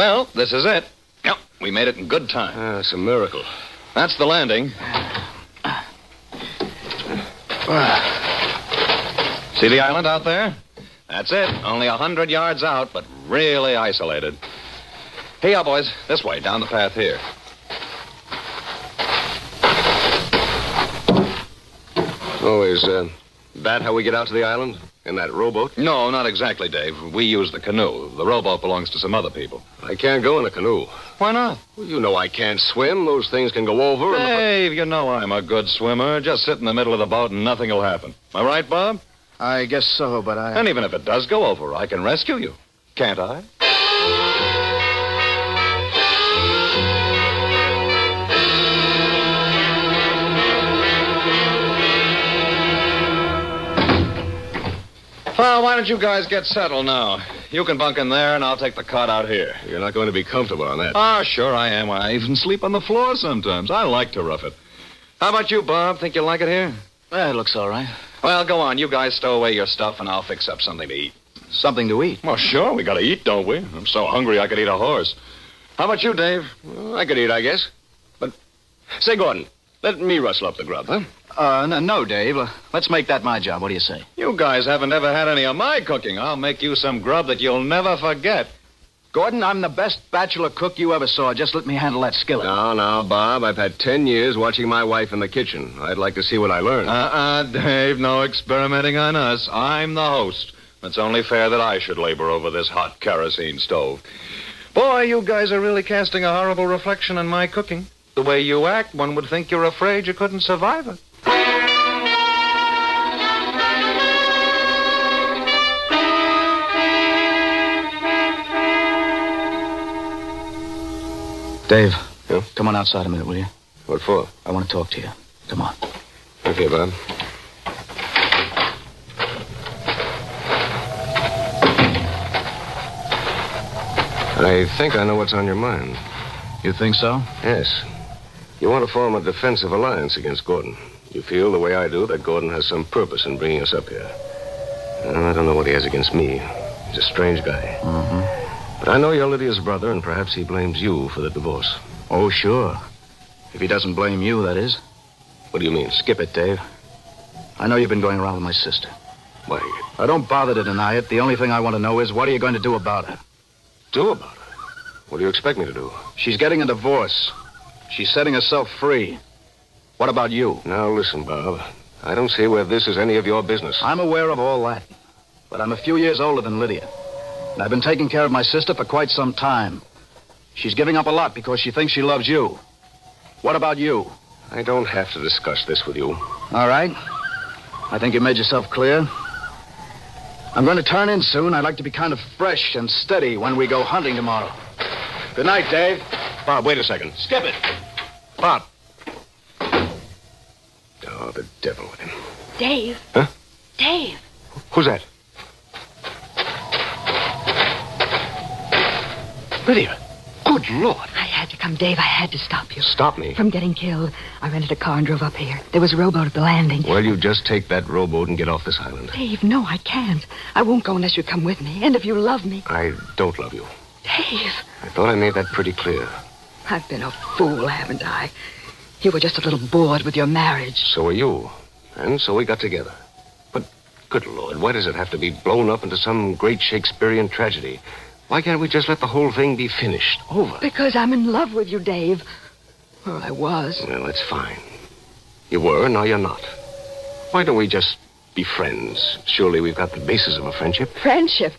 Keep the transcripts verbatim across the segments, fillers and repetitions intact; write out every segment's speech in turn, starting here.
Well, this is it. Yep, we made it in good time. Ah, it's a miracle. That's the landing. See the island out there? That's it. Only a hundred yards out, but really isolated. Hey, up, boys. This way, down the path here. Oh, is uh, that how we get out to the island? In that rowboat? No, not exactly, Dave. We use the canoe. The rowboat belongs to some other people. I can't go in a canoe. Why not? Well, you know I can't swim. Those things can go over. And Dave, you know I'm a good swimmer. Just sit in the middle of the boat and nothing will happen. Am I right, Bob? I guess so, but I... And even if it does go over, I can rescue you. Can't I? Well, why don't you guys get settled now? You can bunk in there, and I'll take the cot out here. You're not going to be comfortable on that. Oh, sure I am. I even sleep on the floor sometimes. I like to rough it. How about you, Bob? Think you'll like it here? Well, it looks all right. Well, go on. You guys stow away your stuff, and I'll fix up something to eat. Something to eat. Well, sure. We got to eat, don't we? I'm so hungry I could eat a horse. How about you, Dave? Well, I could eat, I guess. But, say, Gordon, let me rustle up the grub, huh? Uh, no, no, Dave. Uh, Let's make that my job. What do you say? You guys haven't ever had any of my cooking. I'll make you some grub that you'll never forget. Gordon, I'm the best bachelor cook you ever saw. Just let me handle that skillet. No, no, Bob. I've had ten years watching my wife in the kitchen. I'd like to see what I learned. Uh-uh, Dave. No experimenting on us. I'm the host. It's only fair that I should labor over this hot kerosene stove. Boy, you guys are really casting a horrible reflection on my cooking. The way you act, one would think you're afraid you couldn't survive it. Dave, Yeah? come on outside a minute, will you? What for? I want to talk to you. Come on. Okay, Bob. I think I know what's on your mind. You think so? Yes. You want to form a defensive alliance against Gordon. You feel the way I do that Gordon has some purpose in bringing us up here. Well, I don't know what he has against me. He's a strange guy. Mm-hmm. But I know you're Lydia's brother, and perhaps he blames you for the divorce. Oh, sure. If he doesn't blame you, that is. What do you mean? Skip it, Dave. I know you've been going around with my sister. Why, I don't bother to deny it. The only thing I want to know is, what are you going to do about it? do about it? What do you expect me to do? She's getting a divorce. She's setting herself free. What about you? Now, listen, Bob. I don't see where this is any of your business. I'm aware of all that. But I'm a few years older than Lydia. And I've been taking care of my sister for quite some time. She's giving up a lot because she thinks she loves you. What about you? I don't have to discuss this with you. All right. I think you made yourself clear. I'm going to turn in soon. I'd like to be kind of fresh and steady when we go hunting tomorrow. Good night, Dave. Bob, wait a second. Skip it. Bob. Oh, the devil with him. Dave. Huh? Dave. Who's that? Lydia. Good Lord. I had to come, Dave. I had to stop you. Stop me. From getting killed. I rented a car and drove up here. There was a rowboat at the landing. Well, you just take that rowboat and get off this island. Dave, no, I can't. I won't go unless you come with me. And if you love me. I don't love you. Dave. I thought I made that pretty clear. I've been a fool, haven't I? You were just a little bored with your marriage. So are you. And so we got together. But, good Lord, why does it have to be blown up into some great Shakespearean tragedy? Why can't we just let the whole thing be finished? Over. Because I'm in love with you, Dave. Or I was. Well, that's fine. You were, now you're not. Why don't we just be friends? Surely we've got the basis of a friendship. Friendship?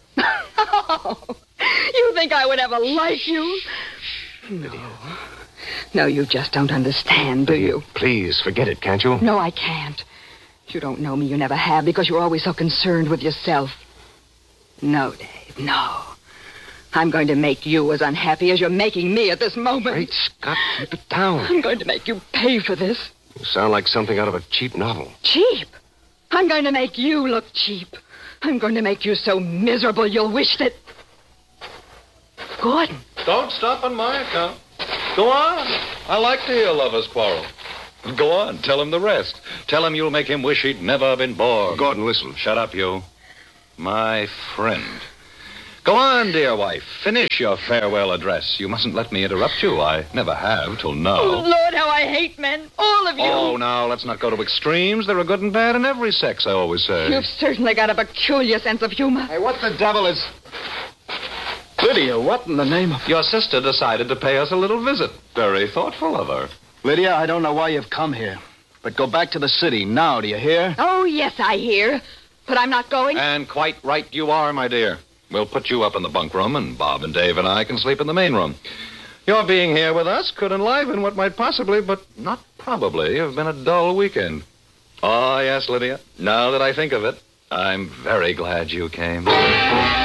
You think I would ever like you? No. No, you just don't understand, do you? Please, forget it, can't you? No, I can't. You don't know me. You never have, because you're always so concerned with yourself. No, Dave, no. I'm going to make you as unhappy as you're making me at this moment. Great Scott, keep it down. I'm going to make you pay for this. You sound like something out of a cheap novel. Cheap? I'm going to make you look cheap. I'm going to make you so miserable you'll wish that... Gordon. Don't stop on my account. Go on. I like to hear lovers quarrel. Go on. Tell him the rest. Tell him you'll make him wish he'd never been born. Gordon, listen. Shut up, you. My friend. Go on, dear wife. Finish your farewell address. You mustn't let me interrupt you. I never have till now. Oh, Lord, how I hate men. All of you. Oh, now, let's not go to extremes. There are good and bad in every sex, I always say. You've certainly got a peculiar sense of humor. Hey, what the devil is... Lydia, what in the name of... Your sister decided to pay us a little visit. Very thoughtful of her. Lydia, I don't know why you've come here. But go back to the city now, do you hear? Oh, yes, I hear. But I'm not going. And quite right you are, my dear. We'll put you up in the bunk room, and Bob and Dave and I can sleep in the main room. Your being here with us could enliven what might possibly, but not probably, have been a dull weekend. Oh, yes, Lydia. Now that I think of it, I'm very glad you came.